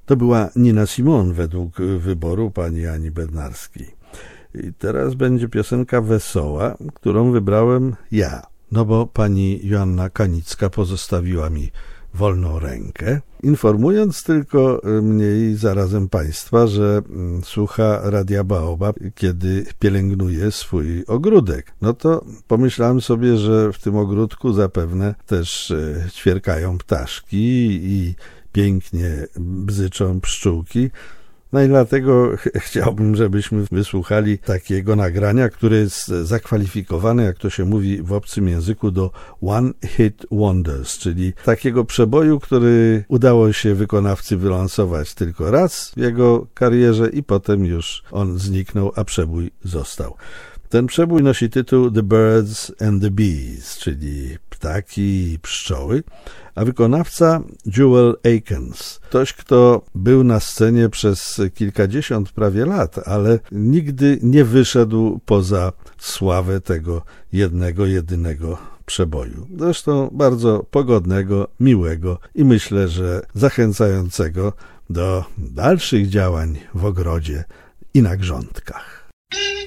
To była Nina Simone według wyboru pani Ani Bednarskiej. I teraz będzie piosenka wesoła, którą wybrałem ja, no bo pani Joanna Kanicka pozostawiła mi wolną rękę, informując tylko mnie i zarazem państwa, że słucha Radia Baobab, kiedy pielęgnuje swój ogródek. No to pomyślałem sobie, że w tym ogródku zapewne też ćwierkają ptaszki i pięknie bzyczą pszczółki. No i dlatego chciałbym, żebyśmy wysłuchali takiego nagrania, które jest zakwalifikowane, jak to się mówi w obcym języku, do One Hit Wonders, czyli takiego przeboju, który udało się wykonawcy wylansować tylko raz w jego karierze i potem już on zniknął, a przebój został. Ten przebój nosi tytuł The Birds and the Bees, czyli ptaki i pszczoły, a wykonawca Jewel Akins. Ktoś, kto był na scenie przez kilkadziesiąt prawie lat, ale nigdy nie wyszedł poza sławę tego jedynego przeboju. Zresztą bardzo pogodnego, miłego i myślę, że zachęcającego do dalszych działań w ogrodzie i na grządkach.